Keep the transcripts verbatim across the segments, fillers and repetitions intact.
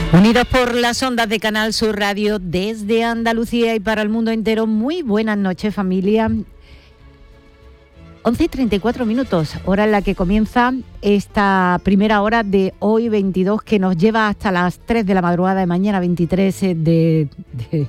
Unidos por las ondas de Canal Sur Radio desde Andalucía y para el mundo entero, muy buenas noches, familia. once y treinta y cuatro minutos, hora en la que comienza esta primera hora de hoy veintidós, que nos lleva hasta las tres de la madrugada de mañana veintitrés de, de,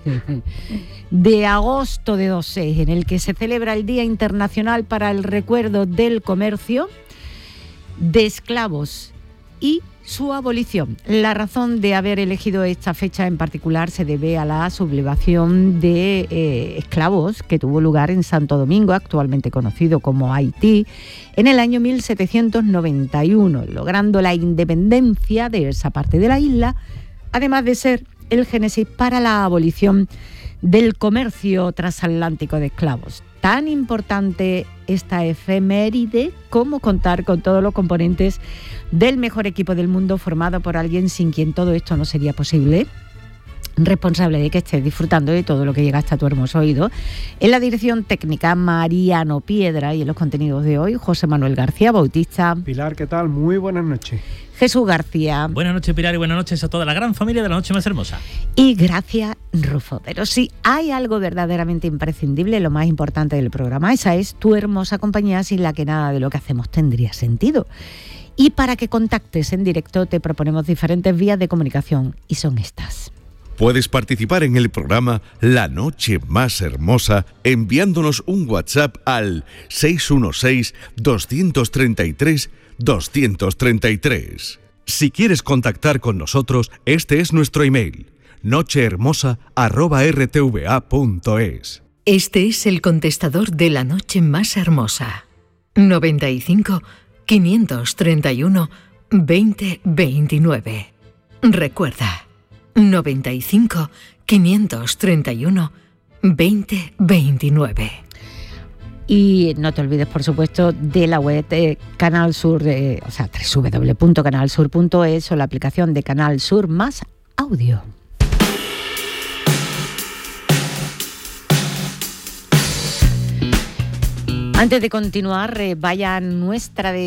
de agosto de dos mil seis, en el que se celebra el Día Internacional para el Recuerdo del Comercio de Esclavos y su abolición. La razón de haber elegido esta fecha en particular se debe a la sublevación de eh, esclavos que tuvo lugar en Santo Domingo, actualmente conocido como Haití, en el año mil setecientos noventa y uno, logrando la independencia de esa parte de la isla, además de ser el génesis para la abolición del comercio transatlántico de esclavos. Tan importante esta efeméride como contar con todos los componentes del mejor equipo del mundo, formado por alguien sin quien todo esto no sería posible, responsable de que estés disfrutando de todo lo que llega hasta tu hermoso oído. En la dirección técnica, Mariano Piedra, y en los contenidos de hoy, José Manuel García Bautista. Pilar, ¿qué tal? Muy buenas noches. Jesús García. Buenas noches, Pilar, y buenas noches a toda la gran familia de La Noche Más Hermosa. Y gracias, Rufo. Pero si hay algo verdaderamente imprescindible, lo más importante del programa, esa es tu hermosa compañía, sin la que nada de lo que hacemos tendría sentido. Y para que contactes en directo te proponemos diferentes vías de comunicación, y son estas. Puedes participar en el programa La Noche Más Hermosa enviándonos un WhatsApp al seis uno seis, dos tres tres, dos tres tres. Si quieres contactar con nosotros, este es nuestro email: nochehermosa arroba r t v a punto es. Este es el contestador de La Noche Más Hermosa. noventa y cinco, quinientos treinta y uno, veinte veintinueve. Recuerda, noventa y cinco, quinientos treinta y uno, veinte veintinueve. Y no te olvides, por supuesto, de la web de Canal Sur, eh, o sea, doble u doble u doble u punto canal sur punto es o la aplicación de Canal Sur Más Audio. Antes de continuar, eh, vaya nuestra de